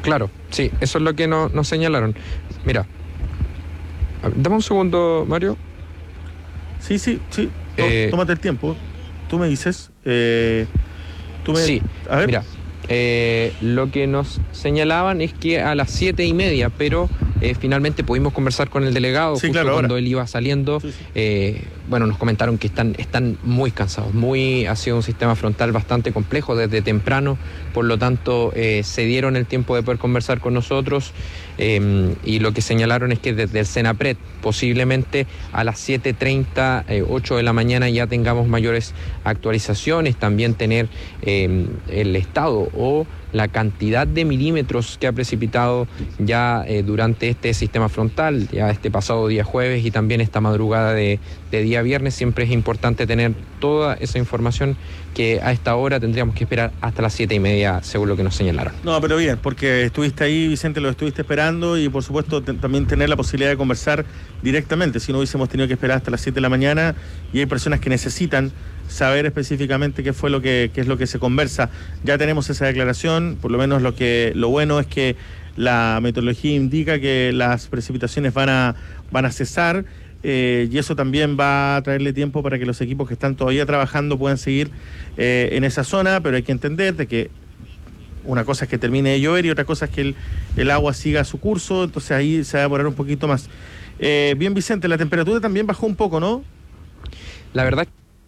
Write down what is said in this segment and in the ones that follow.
Claro, sí, eso es lo que nos señalaron. Mira, dame un segundo, Mario. Sí. Tómate el tiempo. Tú me dices. Sí, a ver. mira, lo que nos señalaban es que a las 7:30, pero finalmente pudimos conversar con el delegado Sí, justo claro, cuando ahora él iba saliendo. Sí. Bueno, nos comentaron que están muy cansados. Ha sido un sistema frontal bastante complejo desde temprano, por lo tanto se dieron el tiempo de poder conversar con nosotros, y lo que señalaron es que desde el Senapred posiblemente a las 7:30, 8 de la mañana ya tengamos mayores actualizaciones, también tener el estado o la cantidad de milímetros que ha precipitado ya durante este sistema frontal, ya este pasado día jueves y también esta madrugada de día viernes. Siempre es importante tener toda esa información, que a esta hora tendríamos que esperar hasta las 7:30, según lo que nos señalaron. No, pero bien, porque estuviste ahí, Vicente, lo estuviste esperando, y por supuesto también tener la posibilidad de conversar directamente. Si no hubiésemos tenido que esperar hasta las 7 de la mañana, y hay personas que necesitan saber específicamente qué es lo que se conversa. Ya tenemos esa declaración, por lo menos lo bueno es que la meteorología indica que las precipitaciones van a cesar, y eso también va a traerle tiempo para que los equipos que están todavía trabajando puedan seguir en esa zona, pero hay que entender de que una cosa es que termine de llover y otra cosa es que el agua siga su curso, entonces ahí se va a demorar un poquito más. Bien, Vicente, la temperatura también bajó un poco, ¿no? La verdad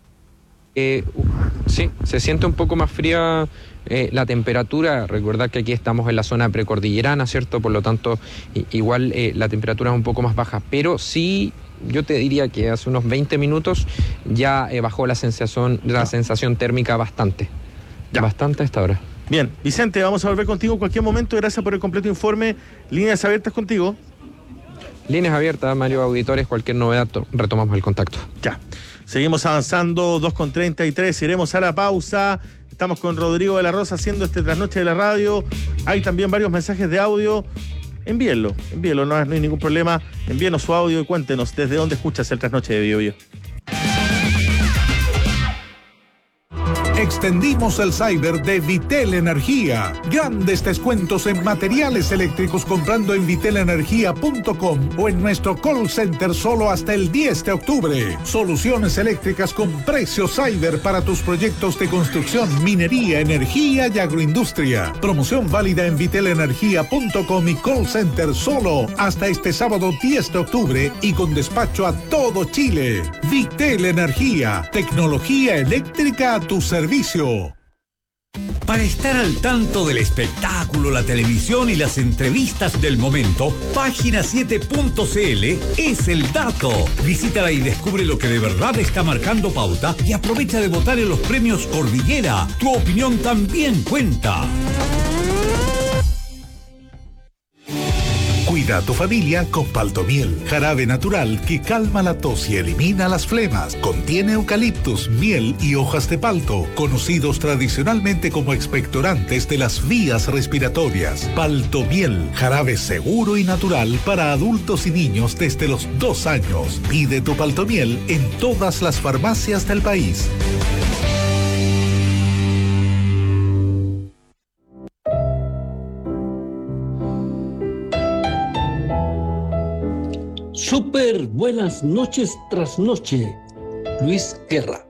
sí, se siente un poco más fría la temperatura. Recordad que aquí estamos en la zona precordillerana, ¿cierto? Por lo tanto, igual la temperatura es un poco más baja, pero sí, yo te diría que hace unos 20 minutos ya bajó la sensación térmica bastante. Ya. Bastante a esta hora. Bien, Vicente, vamos a volver contigo en cualquier momento. Gracias por el completo informe. Líneas abiertas contigo. Líneas abiertas, Mario, auditores, cualquier novedad, retomamos el contacto. Ya. Seguimos avanzando, 2:33, iremos a la pausa. Estamos con Rodrigo de la Rosa haciendo este trasnoche de la radio. Hay también varios mensajes de audio. Envíenlo, no hay ningún problema. Envíenos su audio y cuéntenos desde dónde escuchas el trasnoche de Bio Bio. Extendimos el cyber de Vitel Energía. Grandes descuentos en materiales eléctricos comprando en vitelenergia.com o en nuestro call center solo hasta el 10 de octubre. Soluciones eléctricas con precios cyber para tus proyectos de construcción, minería, energía y agroindustria. Promoción válida en vitelenergia.com y call center solo hasta este sábado 10 de octubre y con despacho a todo Chile. Vitel Energía, tecnología eléctrica a tu servicio. Para estar al tanto del espectáculo, la televisión y las entrevistas del momento, Página7.cl es el dato. Visítala y descubre lo que de verdad está marcando pauta y aprovecha de votar en los premios Cordillera. Tu opinión también cuenta. Cuida a tu familia con Paltomiel, jarabe natural que calma la tos y elimina las flemas. Contiene eucaliptus, miel y hojas de palto, conocidos tradicionalmente como expectorantes de las vías respiratorias. Paltomiel, jarabe seguro y natural para adultos y niños desde los 2 años. Pide tu Paltomiel en todas las farmacias del país. Súper buenas noches tras noche. Luis Guerra.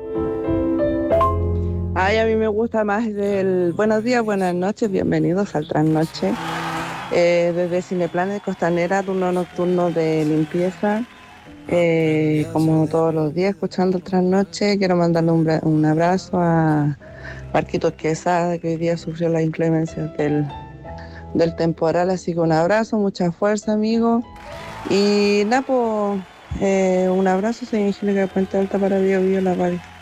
Ay, a mí me gusta más del buenos días, buenas noches, bienvenidos al trasnoche. Desde Cineplanet Costanera, turno nocturno de limpieza. Como todos los días, escuchando el trasnoche, quiero mandarle un abrazo a Marquitos Quesada, que hoy día sufrió las inclemencias del temporal, así que un abrazo, mucha fuerza, amigo. Y Napo, un abrazo, soy Angélica de Puente Alta para Bio Bio, la radio.